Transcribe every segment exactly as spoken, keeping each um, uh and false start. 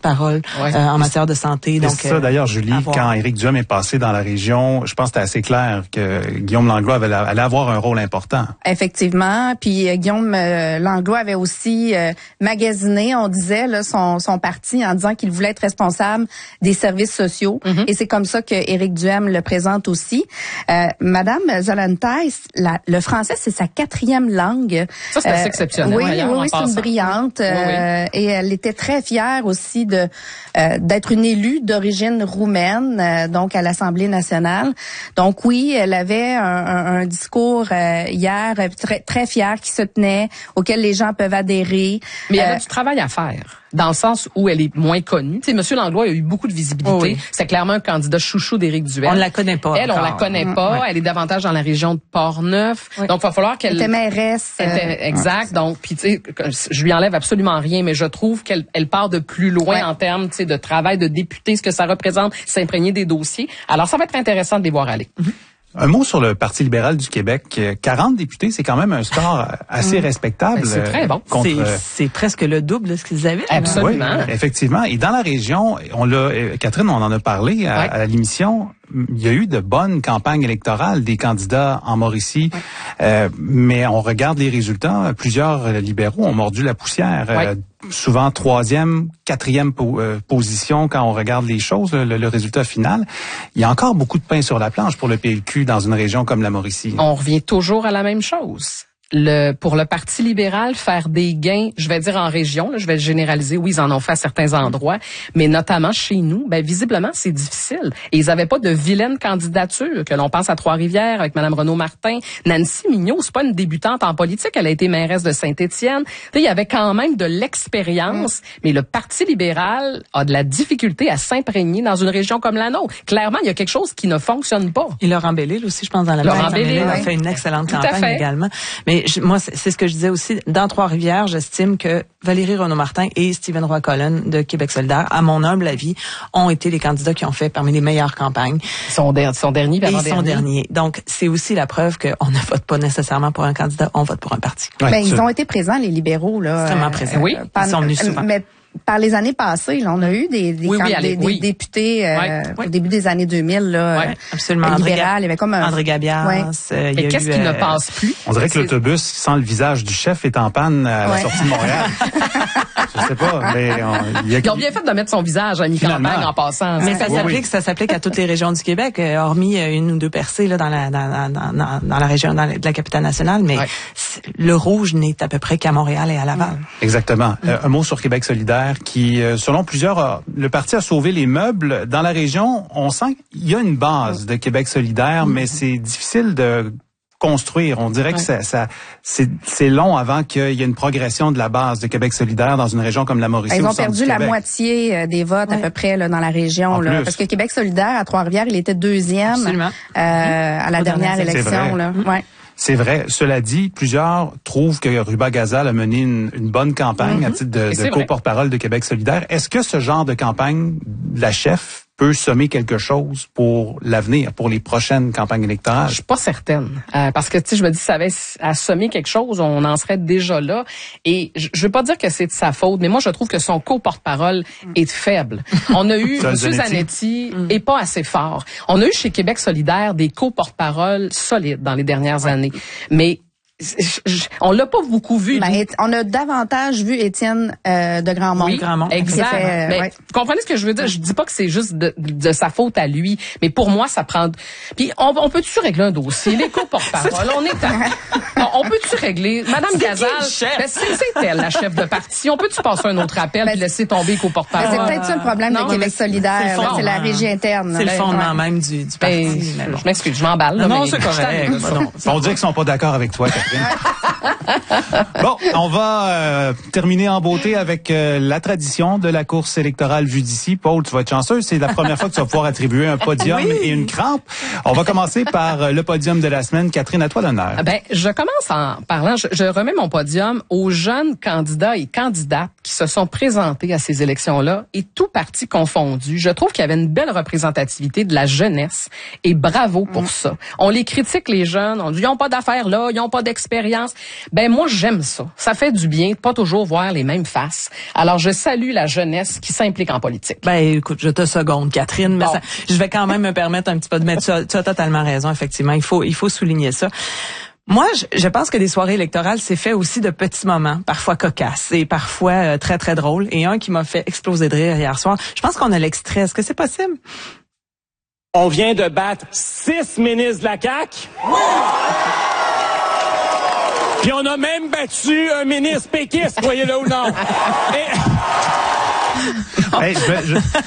porte-parole ouais. euh, en matière de santé. Donc c'est ça, d'ailleurs, Julie, quand Éric Duhem est passé dans la région, je pense que c'était assez clair que Guillaume Langlois allait, allait avoir un rôle important. Effectivement. Puis euh, Guillaume euh, Langlois avait aussi euh, magasiné, on disait, là, son, son parti en disant qu'il voulait être responsable des services sociaux. Mm-hmm. Et c'est comme ça que Éric Duhem le présente aussi. Euh, Madame Zolantay, la, le français, c'est sa quatrième langue. Ça, c'est assez euh, exceptionnel. Oui, ailleurs, oui, oui, c'est une brillante. Oui. Euh, oui. Et elle était très fière aussi de euh, d'être une élue d'origine roumaine, euh, donc à l'Assemblée nationale. Donc oui, elle avait un, un, un discours euh, hier très, très fier qui se tenait, auquel les gens peuvent adhérer. Mais elle euh, a du travail à faire, dans le sens où elle est moins connue. Tu sais, Monsieur Langlois a eu beaucoup de visibilité. Oui. C'est clairement un candidat chouchou d'Éric Duhem. On ne la connaît pas. Elle, encore. on la connaît pas. Oui. Elle est davantage dans la région de Portneuf. Oui. Donc, il va falloir qu'elle... Elle était mairesse. Elle était, euh, exact. Ouais. Donc, puis tu sais, je lui enlève absolument rien, mais je trouve qu'elle elle part de plus loin ouais. en termes, tu sais, de travail de député, ce que ça représente, s'imprégner des dossiers. Alors, ça va être intéressant de les voir aller. Mm-hmm. Un mot sur le Parti libéral du Québec. quarante députés, c'est quand même un score assez mmh. respectable. Ben, c'est très bon. Contre... C'est, c'est presque le double de ce qu'ils avaient. Absolument. Oui, effectivement. Et dans la région, on l'a, Catherine, on en a parlé à, ouais. à l'émission. Il y a eu de bonnes campagnes électorales des candidats en Mauricie, ouais. euh, mais on regarde les résultats. Plusieurs libéraux ont mordu la poussière. Ouais. Euh, souvent troisième, quatrième po- euh, position quand on regarde les choses, le, le résultat final. Il y a encore beaucoup de pain sur la planche pour le P L Q dans une région comme la Mauricie. On revient toujours à la même chose. Le, pour le Parti libéral, faire des gains, je vais dire en région, là, je vais le généraliser, oui, ils en ont fait à certains endroits, mais notamment chez nous, ben visiblement, c'est difficile. Et ils n'avaient pas de vilaine candidature, que l'on pense à Trois-Rivières avec Mme Renaud-Martin. Nancy Mignot, c'est pas une débutante en politique, elle a été mairesse de Saint-Étienne. Il y avait quand même de l'expérience, mmh. mais le Parti libéral a de la difficulté à s'imprégner dans une région comme la nôtre. Clairement, il y a quelque chose qui ne fonctionne pas. Et Laurent Bellil aussi, je pense, dans la Laurent Bellil a fait une excellente Tout campagne également. Mais je, moi, c'est, c'est ce que je disais aussi. Dans Trois-Rivières, j'estime que Valérie Renaud-Martin et Stephen Roy-Cullen de Québec solidaire, à mon humble avis, ont été les candidats qui ont fait parmi les meilleures campagnes. Son, der- son dernier, et son dernier. Donc, c'est aussi la preuve qu'on ne vote pas nécessairement pour un candidat, on vote pour un parti. Ouais, ben, ils ont été présents, les libéraux, là. Extrêmement présents. Oui, euh, ils sont venus souvent. Mais par les années passées, là, on a eu des, des, oui, camp- oui, allez, des, oui. des députés euh, ouais, au ouais. début des années deux mille, là, ouais, absolument. euh, André libéral, il y avait comme un... André Gabias. Ouais. Euh, Et qu'est-ce eu, qui euh... ne passe plus? On dirait que l'autobus sans le visage du chef est en panne à ouais. la sortie de Montréal. Je sais pas, mais on, y a... Ils ont bien fait de mettre son visage à mi-campagne en passant. Mais ça oui, s'applique, oui. ça s'applique à toutes les régions du Québec, euh, hormis euh, une ou deux percées là dans la dans, dans, dans, dans la région dans la, de la capitale nationale. Mais ouais. le rouge n'est à peu près qu'à Montréal et à Laval. Exactement. Mm. Euh, un mot sur Québec solidaire, qui, euh, selon plusieurs, a, le parti a sauvé les meubles dans la région. On sent qu'il y a une base de Québec solidaire, mm. mais c'est difficile de construire. On dirait ouais. que ça, ça c'est, c'est long avant qu'il y ait une progression de la base de Québec solidaire dans une région comme la Mauricie. Ils ont perdu la moitié des votes ouais. à peu près là, dans la région. Là, parce que Québec solidaire à Trois-Rivières, il était deuxième euh, à la Au dernière élection. Là. Ouais. C'est vrai. Cela dit, plusieurs trouvent que Ruba Gazal a mené une, une bonne campagne mm-hmm. à titre de, de co-porte-parole de Québec solidaire. Est-ce que ce genre de campagne, la chef, peut sommer quelque chose pour l'avenir, pour les prochaines campagnes électorales? Je suis pas certaine. Euh, parce que, tu sais, je me dis, ça avait à sommer quelque chose, on en serait déjà là. Et je, je veux pas dire que c'est de sa faute, mais moi, je trouve que son co-porte-parole mm. est faible. On a eu, M. Zanetti mm. est pas assez fort. On a eu chez Québec solidaire des co-porte-paroles solides dans les dernières ouais. années. Mais on l'a pas beaucoup vu. Ben, on a davantage vu Étienne euh, de Grandmont. Oui, Grandmont. Exact. Fait, euh, mais ouais. Vous comprenez ce que je veux dire? Je dis pas que c'est juste de, de sa faute à lui, mais pour moi, ça prend... Puis on, on peut-tu régler un dossier? Les co-porte-parole, on est à... On peut-tu régler? Madame Gazal, ben, c'est, c'est elle, la chef de parti. On peut-tu passer un autre appel et laisser tomber les co-porte-parole? Ben, c'est peut-être ça le problème non, de Québec solidaire. C'est, fond, c'est la régie interne. C'est le fondement ouais. même du, du parti. Ben, mais bon. Je m'excuse, je m'emballe. Non, là, non mais c'est correct. On dirait qu'ils sont pas d'accord avec toi, Catherine. Bon, on va euh, terminer en beauté avec euh, la tradition de la course électorale vue d'ici. Paul, tu vas être chanceux. C'est la première fois que tu vas pouvoir attribuer un podium oui. et une crampe. On va commencer par euh, le podium de la semaine. Catherine, à toi l'honneur. Ben, je commence en parlant, je, je remets mon podium aux jeunes candidats et candidates qui se sont présentés à ces élections-là et tout parti confondu. Je trouve qu'il y avait une belle représentativité de la jeunesse et bravo pour mmh. ça. On les critique, les jeunes. On dit, ils n'ont pas d'affaires là, ils n'ont pas d'expérience. Ben moi, j'aime ça. Ça fait du bien de pas toujours voir les mêmes faces. Alors, je salue la jeunesse qui s'implique en politique. Ben écoute, je te seconde, Catherine, mais bon. ça, je vais quand même me permettre un petit peu de mettre ça. Tu as totalement raison, effectivement. Il faut, il faut souligner ça. Moi, je, je pense que des soirées électorales, c'est fait aussi de petits moments, parfois cocasses et parfois euh, très, très drôles. Et un qui m'a fait exploser de rire hier soir, je pense qu'on a l'extrait. Est-ce que c'est possible? On vient de battre six ministres de la C A Q. Oui! Puis on a même battu un ministre péquiste, voyez-le ou non. Et... Hey, je, me,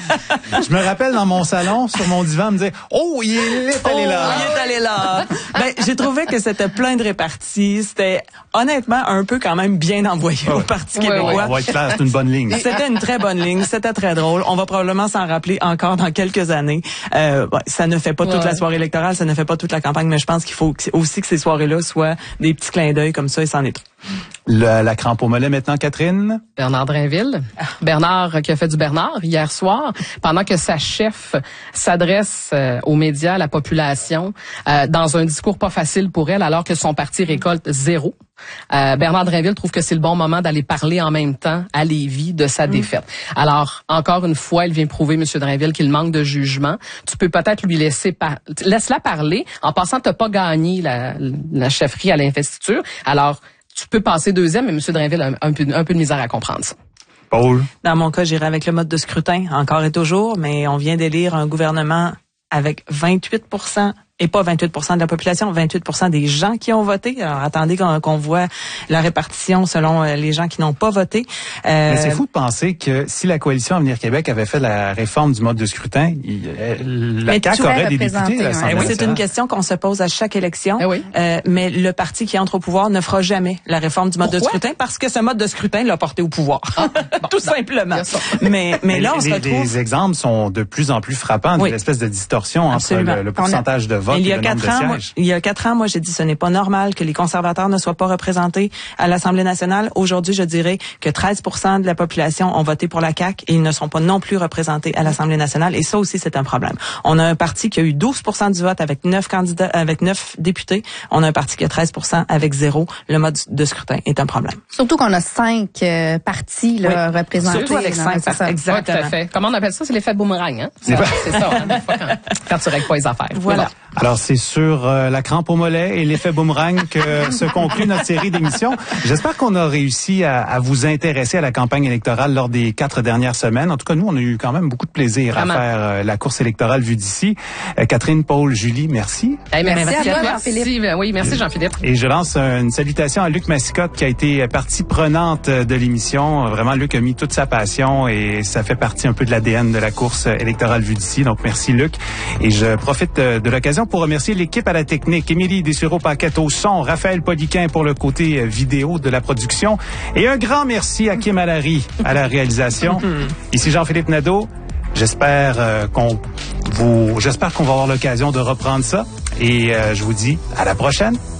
je, je me rappelle dans mon salon, sur mon divan, me dire « Oh, il est allé là! » Oh, il est allé là! Ben, j'ai trouvé que c'était plein de réparties. C'était honnêtement un peu quand même bien envoyé oh. au Parti québécois. Ouais, on va être clair, c'est une bonne ligne. C'était une très bonne ligne. C'était très drôle. On va probablement s'en rappeler encore dans quelques années. Euh, ouais, ça ne fait pas ouais. toute la soirée électorale, ça ne fait pas toute la campagne, mais je pense qu'il faut aussi que ces soirées-là soient des petits clins d'œil comme ça, et c'en est trop. Le, la crampe au mollet maintenant, Catherine. Bernard Drainville. Bernard qui a fait du Bernard hier soir, pendant que sa chef s'adresse euh, aux médias, à la population, euh, dans un discours pas facile pour elle, alors que son parti récolte zéro. Euh, Bernard Drainville trouve que c'est le bon moment d'aller parler en même temps à Lévis de sa mmh. défaite. Alors, encore une fois, il vient prouver, M. Drainville, qu'il manque de jugement. Tu peux peut-être lui laisser par... laisse-la parler. En passant, t'as pas gagné la, la chefferie à l'investiture. Alors, tu peux passer deuxième, mais M. Drainville a un, un, peu, un peu de misère à comprendre ça. Paul? Dans mon cas, j'irai avec le mode de scrutin, encore et toujours, mais on vient d'élire un gouvernement avec vingt-huit pour cent et pas vingt-huit pour cent de la population, vingt-huit pour cent des gens qui ont voté. Alors, attendez qu'on, qu'on voit la répartition selon les gens qui n'ont pas voté. Euh, Mais c'est fou de penser que si la coalition Avenir Québec avait fait la réforme du mode de scrutin, il, la C A Q aurait des députés. Ouais. Oui, c'est une question qu'on se pose à chaque élection. Eh oui. euh, mais le parti qui entre au pouvoir ne fera jamais la réforme du mode Pourquoi? de scrutin parce que ce mode de scrutin l'a porté au pouvoir. Ah, bon, Tout non, simplement. Mais, mais, mais là, on les, se retrouve... les exemples sont de plus en plus frappants, oui. Une espèce de distorsion Absolument. entre le, le pourcentage a... de vote il y a et le nombre de sièges. Moi, il y a quatre ans, moi, j'ai dit ce n'est pas normal que les conservateurs ne soient pas représentés à l'Assemblée nationale. Aujourd'hui, je dirais que treize pour cent de la population ont voté pour la C A Q et ils ne sont pas non plus représentés à l'Assemblée nationale. Et ça aussi, c'est un problème. On a un parti qui a eu douze pour cent du vote avec neuf candidats, avec neuf députés. On a un parti qui a treize pour cent avec zéro. Le mode de scrutin est un problème. Surtout qu'on a cinq euh, partis là, oui. représentés. Surtout avec cinq partis. Exactement. Ouais, tout à fait. Comment on appelle ça? C'est l'effet boomerang, hein? Ça, c'est ça, hein, des fois, quand, quand tu règles pas les affaires. Voilà. Bon. Alors, c'est sur euh, la crampe au mollet et l'effet boomerang que se conclut notre série d'émissions. J'espère qu'on a réussi à, à vous intéresser à la campagne électorale lors des quatre dernières semaines. En tout cas, nous, on a eu quand même beaucoup de plaisir Vraiment. à faire euh, la course électorale vue d'ici. Euh, Catherine, Paul, Julie, merci. Hey, merci, merci à toi, Jean-Philippe. Merci, oui, merci Jean-Philippe. Et je lance une salutation à Luc Massicotte qui a été partie prenante de l'émission. Vraiment, Luc a mis toute sa passion et ça fait partie un peu de l'A D N de la course électorale vue d'ici. Donc, merci Luc. Et je profite de l'occasion pour remercier l'équipe à la technique, Émilie Dessureau-Paquette au son, Raphaël Poliquin pour le côté vidéo de la production et un grand merci à Kim Allary à la réalisation. Ici Jean-Philippe Nadeau. J'espère euh, qu'on vous, j'espère qu'on va avoir l'occasion de reprendre ça et euh, je vous dis à la prochaine.